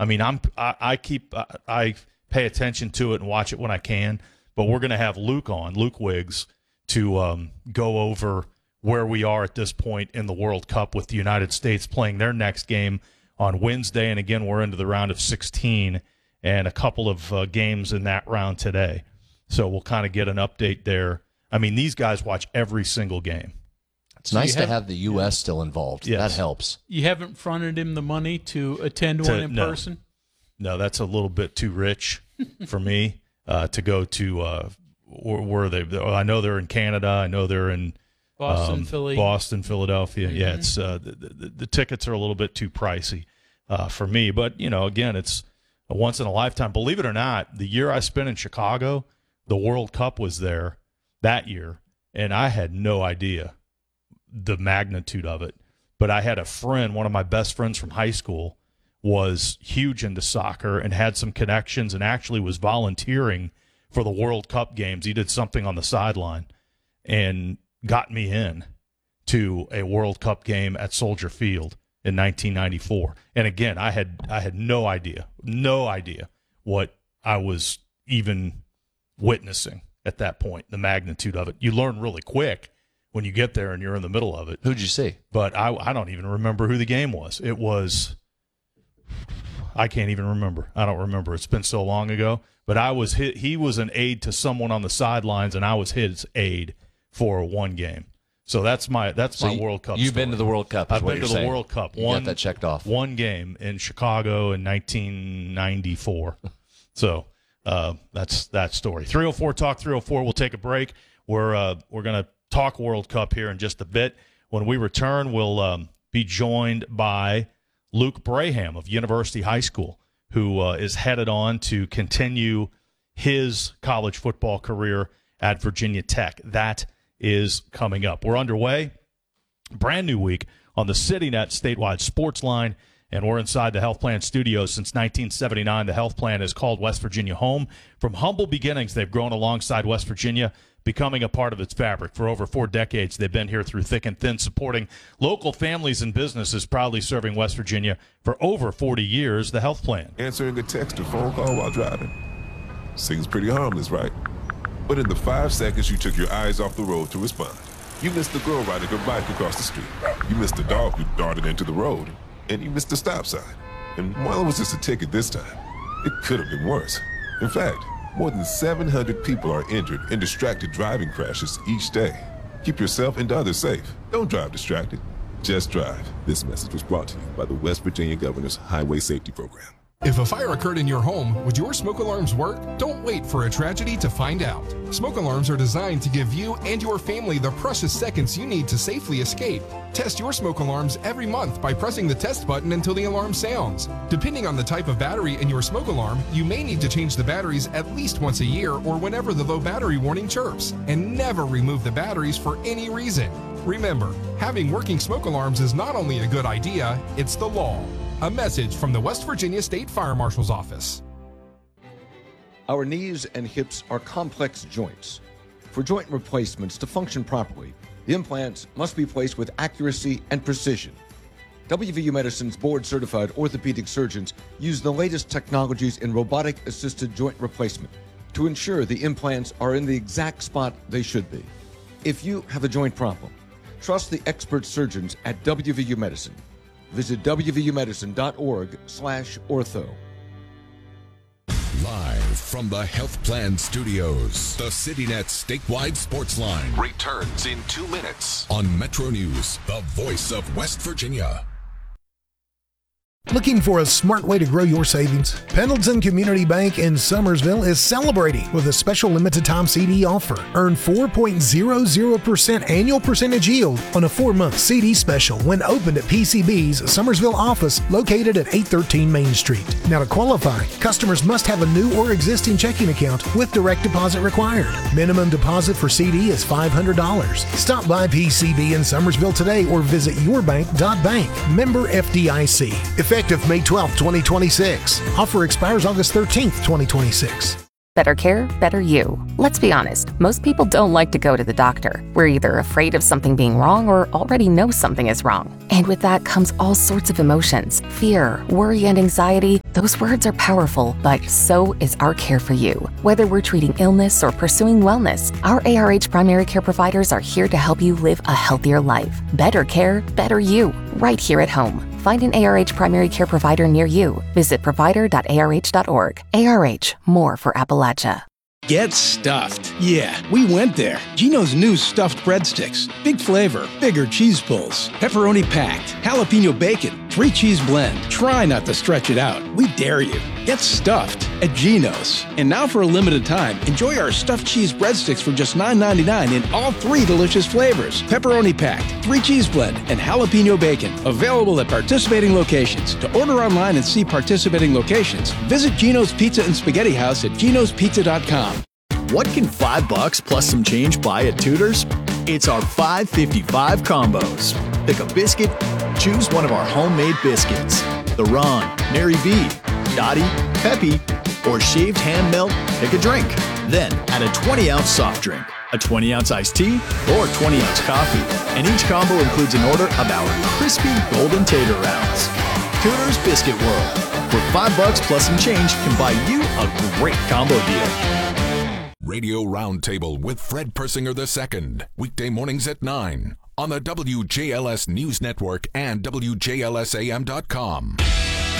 I mean, I pay attention to it and watch it when I can, but we're going to have Luke Wiggs, to go over where we are at this point in the World Cup with the United States playing their next game on Wednesday. And again, we're into the round of 16 and a couple of games in that round today. So we'll kind of get an update there. I mean, these guys watch every single game. It's nice to have the U.S. still involved. Yes. That helps. You haven't fronted him the money to attend one in person? No, that's a little bit too rich for me to go to where are they? I know they're in Canada. I know they're in Boston, Philadelphia. Mm-hmm. Yeah, it's the tickets are a little bit too pricey for me. But, again, it's a once in a lifetime. Believe it or not, the year I spent in Chicago, the World Cup was there that year, and I had no idea the magnitude of it. But I had a friend, one of my best friends from high school, was huge into soccer and had some connections and actually was volunteering for the World Cup games. He did something on the sideline and got me in to a World Cup game at Soldier Field in 1994. And again, I had no idea what I was even witnessing at that point, the magnitude of it. You learn really quick when you get there and you're in the middle of it. Who'd you see? But I don't even remember who the game was. It was, I can't even remember. I don't remember. It's been so long ago. But he was an aide to someone on the sidelines, and I was his aide for one game. So that's my World Cup. You've been to the World Cup. I've been to the World Cup. You got that checked off. One game in Chicago in 1994. So that's that story. 304 Talk 304. We'll take a break. We're going to talk World Cup here in just a bit. When we return, we'll be joined by Luke Braham of University High School, who is headed on to continue his college football career at Virginia Tech. That is coming up. We're underway. Brand new week on the CityNet statewide sports line, and we're inside the Health Plan studios. Since 1979, the Health Plan has called West Virginia home. From humble beginnings, they've grown alongside West Virginia, becoming a part of its fabric. For over 4 decades, they've been here through thick and thin, supporting local families and businesses, proudly serving West Virginia for over 40 years. The Health Plan. Answering a text or phone call while driving. Seems pretty harmless, right? But in the 5 seconds you took your eyes off the road to respond, you missed the girl riding her bike across the street. You missed the dog who darted into the road. And you missed the stop sign. And while it was just a ticket this time, it could have been worse. In fact, more than 700 people are injured in distracted driving crashes each day. Keep yourself and others safe. Don't drive distracted. Just drive. This message was brought to you by the West Virginia Governor's Highway Safety Program. If a fire occurred in your home, would your smoke alarms work? Don't wait for a tragedy to find out. Smoke alarms are designed to give you and your family the precious seconds you need to safely escape. Test your smoke alarms every month by pressing the test button until the alarm sounds. Depending on the type of battery in your smoke alarm, you may need to change the batteries at least once a year or whenever the low battery warning chirps. And never remove the batteries for any reason. Remember, having working smoke alarms is not only a good idea, it's the law. A message from the West Virginia State Fire Marshal's Office. Our knees and hips are complex joints. For joint replacements to function properly, the implants must be placed with accuracy and precision. WVU Medicine's board-certified orthopedic surgeons use the latest technologies in robotic-assisted joint replacement to ensure the implants are in the exact spot they should be. If you have a joint problem, trust the expert surgeons at WVU Medicine. Visit wvumedicine.org/ortho. Live from the Health Plan Studios, the CityNet statewide sports line returns in 2 minutes on Metro News, the voice of West Virginia. Looking for a smart way to grow your savings? Pendleton Community Bank in Summersville is celebrating with a special limited time CD offer. Earn 4.00% annual percentage yield on a 4-month CD special when opened at PCB's Summersville office located at 813 Main Street. Now to qualify, customers must have a new or existing checking account with direct deposit required. Minimum deposit for CD is $500. Stop by PCB in Summersville today or visit yourbank.bank. Member FDIC. Effective May 12, 2026. Offer expires August 13, 2026. Better care, better you. Let's be honest, most people don't like to go to the doctor. We're either afraid of something being wrong or already know something is wrong. And with that comes all sorts of emotions. Fear, worry, and anxiety. Those words are powerful, but so is our care for you. Whether we're treating illness or pursuing wellness, our ARH primary care providers are here to help you live a healthier life. Better care, better you. Right here at home. Find an ARH primary care provider near you. Visit provider.arh.org. ARH, more for Appalachia. Get stuffed. Yeah, we went there. Geno's new stuffed breadsticks. Big flavor, bigger cheese pulls, pepperoni packed, jalapeno bacon, 3-cheese blend. Try not to stretch it out. We dare you. Get stuffed at Geno's. And now for a limited time, enjoy our stuffed cheese breadsticks for just $9.99 in all 3 delicious flavors. Pepperoni packed, 3-cheese blend, and jalapeno bacon. Available at participating locations. To order online and see participating locations, visit Geno's Pizza and Spaghetti House at genospizza.com. What can $5 plus some change buy at Tudor's? It's our $5.55 combos. Pick a biscuit, choose one of our homemade biscuits. The Ron, Mary B, Dottie, Peppy, or shaved ham melt, pick a drink. Then add a 20-ounce soft drink, a 20-ounce iced tea, or 20-ounce coffee. And each combo includes an order of our crispy golden tater rounds. Tudor's Biscuit World, where $5 plus some change can buy you a great combo deal. Radio Roundtable with Fred Persinger II. Weekday mornings at 9 on the WJLS News Network and WJLSAM.com.